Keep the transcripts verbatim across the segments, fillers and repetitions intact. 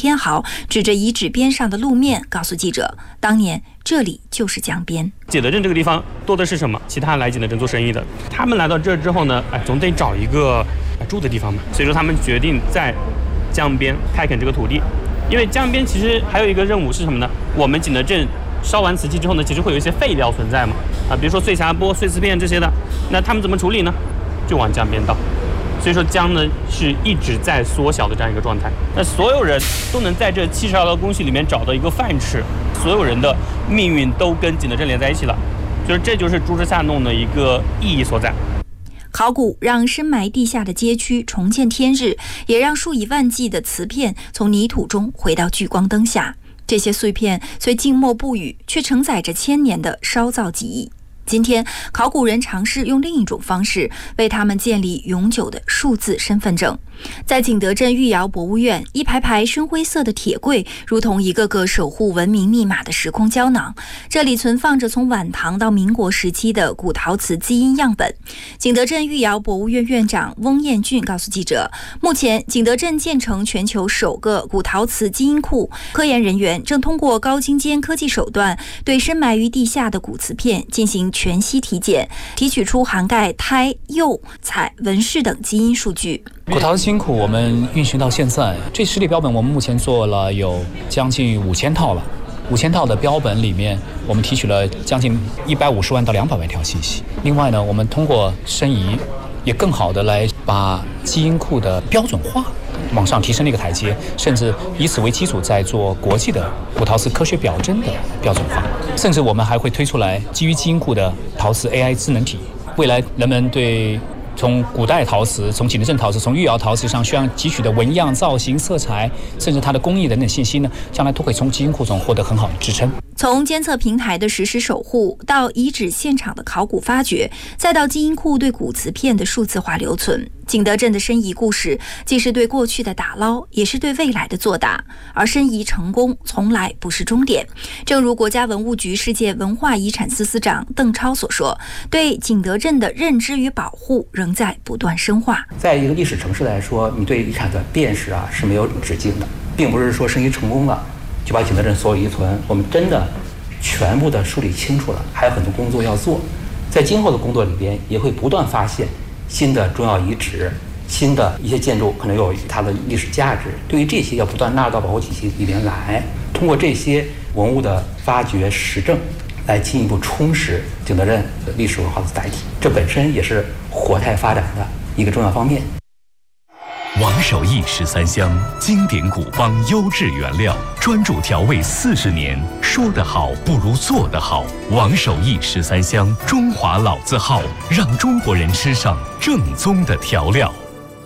天豪指着遗址边上的路面，告诉记者，当年这里就是江边。 景德镇这个地方多的是什么？其他来景德镇做生意的，他们来到这之后呢，哎，总得找一个住的地方嘛，所以说他们决定在江边开垦这个土地。因为江边其实还有一个任务是什么呢？我们景德镇烧完瓷器之后呢，其实会有一些废料存在嘛，啊，比如说碎匣钵、碎瓷片这些的，那他们怎么处理呢？就往江边倒。所以说江呢是一直在缩小的这样一个状态。那所有人都能在这七十二道工序里面找到一个饭吃，所有人的命运都跟景德镇连在一起了。就是这就是朱之下弄的一个意义所在。 考古让深埋地下的街区重见天日，也让数以万计的瓷片从泥土中回到聚光灯下。这些碎片虽静默不语，却承载着千年的烧造记忆。今天，考古人尝试用另一种方式为他们建立永久的数字身份证。在景德镇御窑博物院，一排排深灰色的铁柜如同一个个守护文明密码的时空胶囊，这里存放着从晚唐到民国时期的古陶瓷基因样本。景德镇御窑博物院院长翁彦俊告诉记者，目前景德镇建成全球首个古陶瓷基因库，科研人员正通过高精尖科技手段对深埋于地下的古瓷片进行全息体检，提取出涵盖胎、釉、彩、纹饰等基因数据。 古陶基因库我们运行到现在，这实体标本我们目前做了有将近五千套了。五千套的标本里面，我们提取了将近一百五十万到两百万条信息。另外呢，我们通过申遗，也更好的来把基因库的标准化往上提升了一个台阶，甚至以此为基础，在做国际的古陶瓷科学表征的标准化。甚至我们还会推出来基于基因库的陶瓷 A I 智能体。未来人们对从古代陶瓷、从景德镇陶瓷、从御窑陶瓷上需要汲取的纹样、造型、色彩，甚至它的工艺等等信息呢，将来都可以从基因库中获得很好的支撑。 从监测平台的实时守护，到遗址现场的考古发掘，再到基因库对古瓷片的数字化留存，景德镇的申遗故事既是对过去的打捞，也是对未来的作答。而申遗成功从来不是终点。正如国家文物局世界文化遗产司司长邓超所说，对景德镇的认知与保护仍在不断深化。 在一个历史城市来说，你对遗产的辨识啊是没有止境的，并不是说申遗成功了就把景德镇所有遗存我们真的全部的梳理清楚了，还有很多工作要做。在今后的工作里边，也会不断发现新的重要遗址，新的一些建筑可能有它的历史价值。对于这些，要不断纳入到保护体系里边来，通过这些文物的发掘实证，来进一步充实景德镇的历史文化的载体。这本身也是活态发展的一个重要方面。 王守义十三香，经典古方优质原料，专注调味四十年，说得好不如做得好。王守义十三香，中华老字号，让中国人吃上正宗的调料。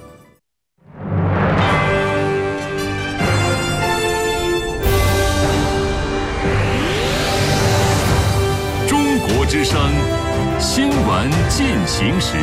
中国之声，新闻进行时。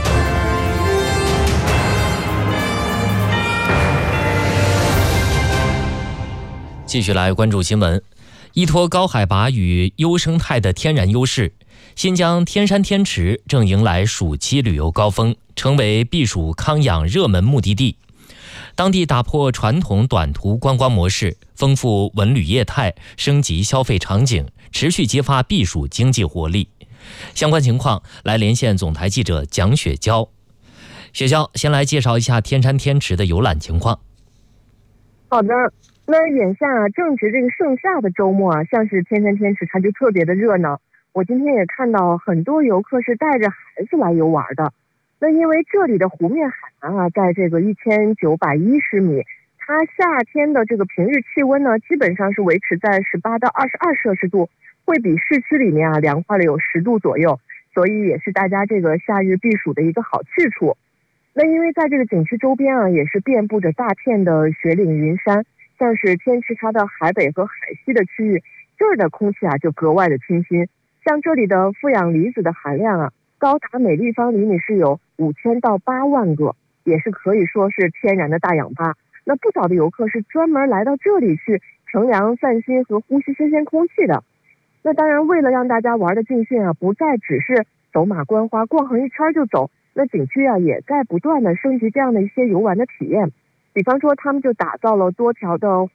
继续来关注新闻。依托高海拔与优生态的天然优势，新疆天山天池正迎来暑期旅游高峰，成为避暑康养热门目的地。当地打破传统短途观光模式，丰富文旅业态，升级消费场景，持续激发避暑经济活力。相关情况来连线总台记者蒋雪娇。雪娇，先来介绍一下天山天池的游览情况。 好的。那眼下啊，正值这个盛夏的周末啊，像是天山天池它就特别的热闹。我今天也看到很多游客是带着孩子来游玩的。那因为这里的湖面海拔啊，在这个一千九百一十米，它夏天的这个平日气温呢，基本上是维持在十八到二十二摄氏度，会比市区里面啊凉快了有十度左右，所以也是大家这个夏日避暑的一个好去处。那因为在这个景区周边啊，也是遍布着大片的雪岭云山。像是天池它的海北和海西的区域，这儿的空气啊就格外的清新。像这里的负氧离子的含量啊，高达每立方厘米是有五千到八万个，也是可以说是天然的大氧吧。那不少的游客是专门来到这里去乘凉散心和呼吸新鲜空气的。那当然，为了让大家玩的尽兴啊，不再只是走马观花逛横一圈就走，那景区啊也在不断的升级这样的一些游玩的体验。比方说他们就打造了多条的